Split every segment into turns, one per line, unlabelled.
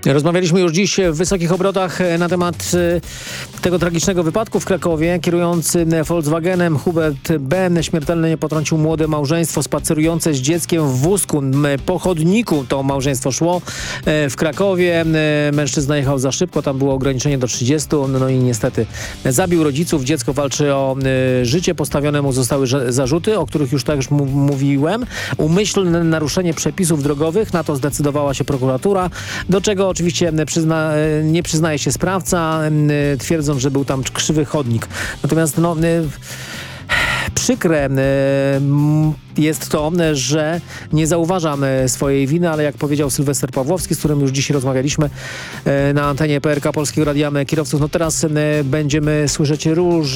Rozmawialiśmy już dziś w Wysokich Obrotach na temat tego tragicznego wypadku w Krakowie. Kierujący Volkswagenem Hubert B. śmiertelnie potrącił młode małżeństwo spacerujące z dzieckiem w wózku. Po chodniku to małżeństwo szło w Krakowie. Mężczyzna jechał za szybko, tam było ograniczenie do 30. No i niestety zabił rodziców. Dziecko walczy o życie. Postawione mu zostały zarzuty, o których już tak już mówiłem. Umyślne naruszenie przepisów drogowych. Na to zdecydowała się prokuratura, do czego oczywiście nie przyznaje się sprawca, twierdząc, że był tam krzywy chodnik. Natomiast przykre jest to, że nie zauważam swojej winy, ale jak powiedział Sylwester Pawłowski, z którym już dziś rozmawialiśmy na antenie PRK Polskiego Radia Kierowców, teraz będziemy słyszeć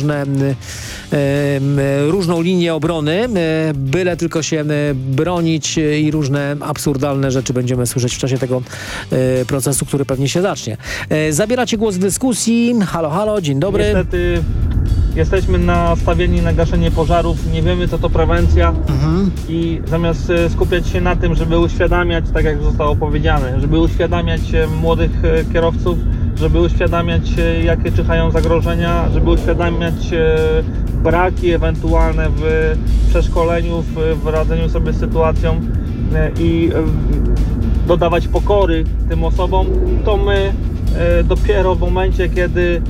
różną linię obrony, byle tylko się bronić i różne absurdalne rzeczy będziemy słyszeć w czasie tego procesu, który pewnie się zacznie. Zabieracie głos w dyskusji. Halo, halo, dzień dobry.
Niestety jesteśmy nastawieni na gaszenie pożarów, nie wiemy co to prewencja i zamiast skupiać się na tym, żeby uświadamiać, tak jak zostało powiedziane, żeby uświadamiać młodych kierowców, żeby uświadamiać jakie czyhają zagrożenia, żeby uświadamiać braki ewentualne w przeszkoleniu, w radzeniu sobie z sytuacją i dodawać pokory tym osobom, to my dopiero w momencie, kiedy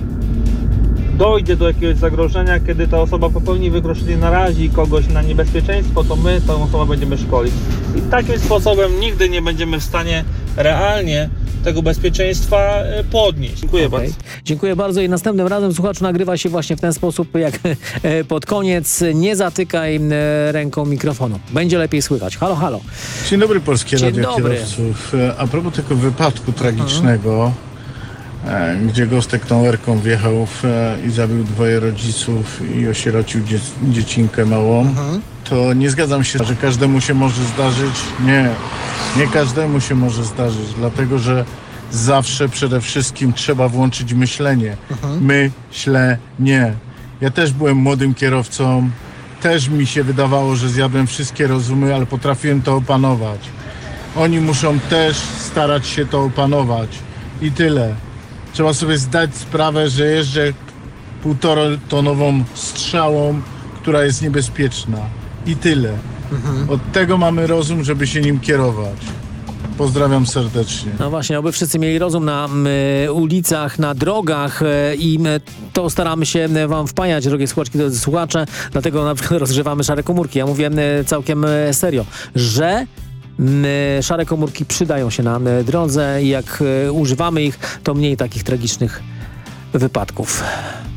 dojdzie do jakiegoś zagrożenia, kiedy ta osoba popełni wykroczenie, narazi kogoś na niebezpieczeństwo, to my tę osobę będziemy szkolić. I takim sposobem nigdy nie będziemy w stanie realnie tego bezpieczeństwa podnieść. Dziękuję bardzo.
Dziękuję bardzo i następnym razem słuchacz nagrywa się właśnie w ten sposób jak pod koniec. Nie zatykaj ręką mikrofonu. Będzie lepiej słychać. Halo, halo.
Dzień dobry, Polskie Radio Kierowców. A propos tego wypadku tragicznego, gdzie Gostek tą erką wjechał i zabił dwoje rodziców i osierocił dziecinkę małą, to nie zgadzam się, że każdemu się może zdarzyć. Nie każdemu się może zdarzyć, dlatego że zawsze przede wszystkim trzeba włączyć myślenie. Myślenie. Ja też byłem młodym kierowcą, też mi się wydawało, że zjadłem wszystkie rozumy, ale potrafiłem to opanować. Oni muszą też starać się to opanować. I tyle. Trzeba sobie zdać sprawę, że jeżdżę 1,5-tonową strzałą, która jest niebezpieczna. I tyle. Od tego mamy rozum, żeby się nim kierować. Pozdrawiam serdecznie.
No właśnie, aby wszyscy mieli rozum na ulicach, na drogach i to staramy się wam wpajać, drogie słuchaczki, drodzy słuchacze. Dlatego na przykład rozgrzewamy szare komórki. Ja mówię całkiem serio, że szare komórki przydają się na drodze i jak używamy ich, to mniej takich tragicznych wypadków.